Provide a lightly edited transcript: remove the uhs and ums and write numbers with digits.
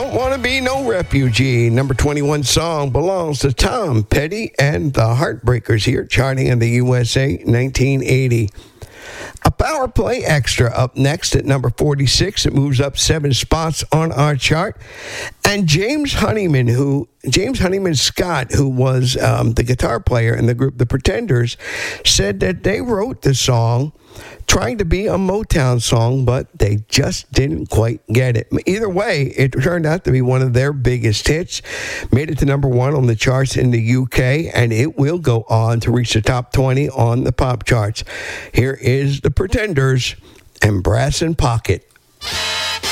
Don't Want to Be No Refugee. Number 21 song belongs to Tom Petty and the Heartbreakers here, charting in the USA 1980. A Power Play Extra up next at number 46. It moves up 7 spots on our chart. And James Honeyman Scott, who was the guitar player in the group The Pretenders, said that they wrote the song trying to be a Motown song, but they just didn't quite get it. Either way, it turned out to be one of their biggest hits. Made it to number 1 on the charts in the UK, and it will go on to reach the top 20 on the pop charts. Here is The Pretenders and Brass in Pocket.